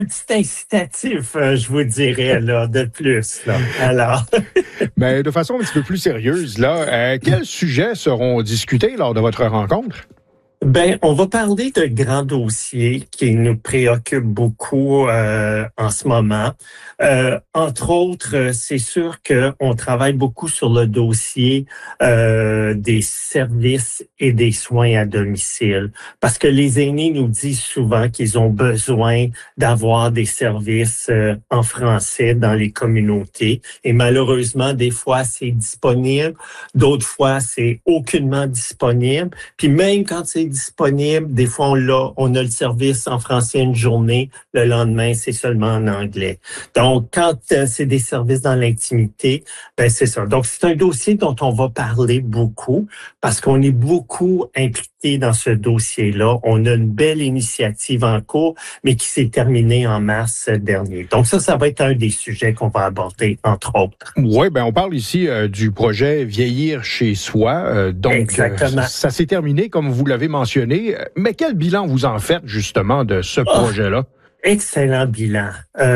C'est incitatif, je vous dirais, là, de plus, là. Alors, Mais de façon un petit peu plus sérieuse, là, quels sujets seront discutés lors de votre rencontre? ben, on va parler d'un grand dossier qui nous préoccupe beaucoup en ce moment. Entre autres, c'est sûr qu'on travaille beaucoup sur le dossier des services et des soins à domicile, parce que les aînés nous disent souvent qu'ils ont besoin d'avoir des services en français dans les communautés. Et malheureusement, des fois, c'est disponible, d'autres fois, c'est aucunement disponible. Puis même quand c'est disponible, des fois on a le service en français une journée, le lendemain c'est seulement en anglais. Donc quand c'est des services dans l'intimité, ben c'est ça. Donc c'est un dossier dont on va parler beaucoup parce qu'on est beaucoup impliqué dans ce dossier-là. On a une belle initiative en cours, mais qui s'est terminée en mars dernier. Donc ça va être un des sujets qu'on va aborder entre autres. Oui, ben on parle ici du projet Vieillir chez soi. Exactement. Ça s'est terminé, comme vous l'avez mentionné. Mais quel bilan vous en faites justement de ce projet-là? Excellent bilan.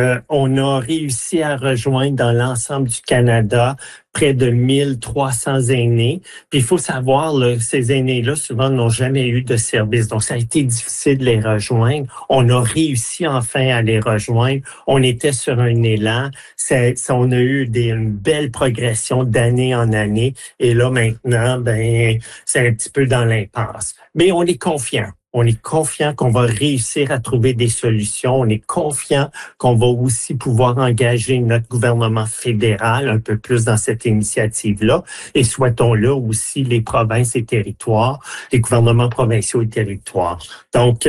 On a réussi à rejoindre dans l'ensemble du Canada près de 1300 aînés. Puis il faut savoir, là, ces aînés-là, souvent, n'ont jamais eu de service. Donc, ça a été difficile de les rejoindre. On a réussi enfin à les rejoindre. On était sur un élan. On a eu une belle progression d'année en année. Et là, maintenant, ben, c'est un petit peu dans l'impasse. Mais on est confiant. On est confiant qu'on va réussir à trouver des solutions. On est confiant qu'on va aussi pouvoir engager notre gouvernement fédéral un peu plus dans cette initiative-là. Et souhaitons-le aussi les provinces et territoires, les gouvernements provinciaux et territoires. Donc,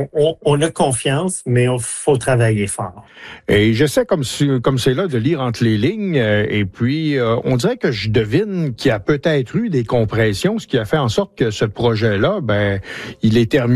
on a confiance, mais il faut travailler fort. Et j'essaie comme c'est là de lire entre les lignes. Et puis, on dirait que je devine qu'il y a peut-être eu des compressions, ce qui a fait en sorte que ce projet-là, ben, il est terminé.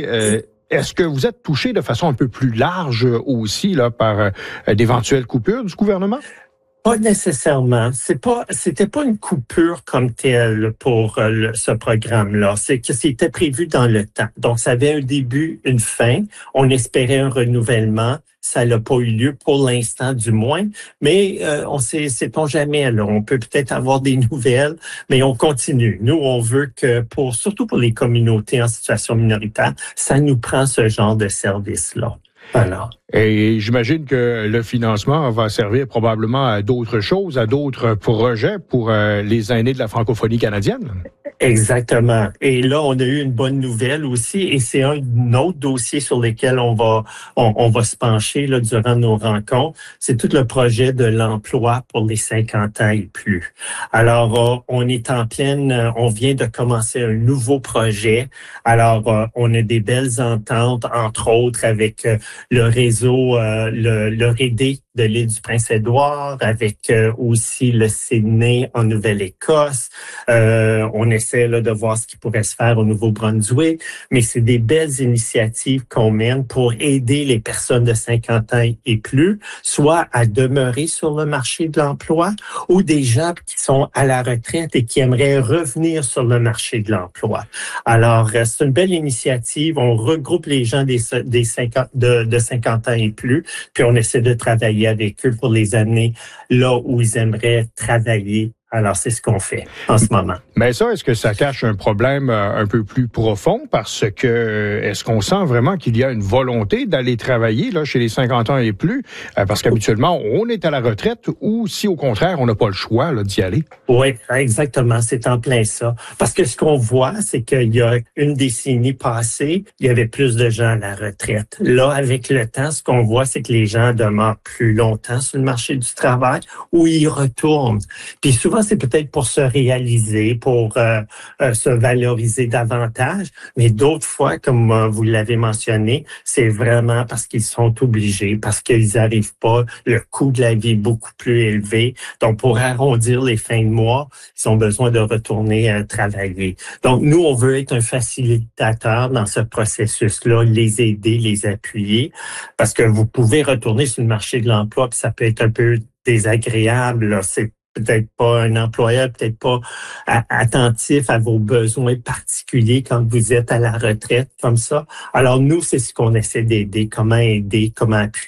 Est-ce que vous êtes touché de façon un peu plus large aussi là par d'éventuelles coupures du gouvernement? Pas nécessairement. C'était pas une coupure comme telle pour ce programme-là. C'est que c'était prévu dans le temps. Donc, ça avait un début, une fin. On espérait un renouvellement. Ça n'a pas eu lieu pour l'instant, du moins. Mais sait-on jamais. Là, on peut peut-être avoir des nouvelles, mais on continue. Nous, on veut que surtout pour les communautés en situation minoritaire, ça nous prend ce genre de service-là. Voilà. Et j'imagine que le financement va servir probablement à d'autres choses, à d'autres projets pour les aînés de la francophonie canadienne. Exactement. Et là, on a eu une bonne nouvelle aussi, et c'est un autre dossier sur lequel on va se pencher là, durant nos rencontres. C'est tout le projet de l'emploi pour les 50 ans et plus. Alors, on est en pleine, on vient de commencer un nouveau projet. Alors, on a des belles ententes, entre autres, avec le réseau, le RED de l'île du Prince-Édouard, avec aussi le Sydney en Nouvelle-Écosse. On essaie là, de voir ce qui pourrait se faire au Nouveau-Brunswick, mais c'est des belles initiatives qu'on mène pour aider les personnes de 50 ans et plus, soit à demeurer sur le marché de l'emploi ou des gens qui sont à la retraite et qui aimeraient revenir sur le marché de l'emploi. Alors, c'est une belle initiative. On regroupe les gens de 50 ans et plus, puis on essaie de travailler avec eux pour les amener là où ils aimeraient travailler. Alors, c'est ce qu'on fait en ce moment. Mais ça, est-ce que ça cache un problème un peu plus profond? Parce que est-ce qu'on sent vraiment qu'il y a une volonté d'aller travailler là chez les 50 ans et plus? Parce qu'habituellement, on est à la retraite ou si au contraire, on n'a pas le choix là, d'y aller? Oui, exactement. C'est en plein ça. Parce que ce qu'on voit, c'est qu'il y a une décennie passée, il y avait plus de gens à la retraite. Là, avec le temps, ce qu'on voit, c'est que les gens demeurent plus longtemps sur le marché du travail ou ils retournent. Puis souvent, c'est peut-être pour se réaliser, pour se valoriser davantage, mais d'autres fois, comme vous l'avez mentionné, c'est vraiment parce qu'ils sont obligés, parce qu'ils n'arrivent pas, le coût de la vie est beaucoup plus élevé. Donc, pour arrondir les fins de mois, ils ont besoin de retourner travailler. Donc, nous, on veut être un facilitateur dans ce processus-là, les aider, les appuyer, parce que vous pouvez retourner sur le marché de l'emploi, puis ça peut être un peu désagréable. Là. C'est peut-être pas un employeur, peut-être pas attentif à vos besoins particuliers quand vous êtes à la retraite comme ça. Alors nous, c'est ce qu'on essaie d'aider, comment aider, comment appuyer.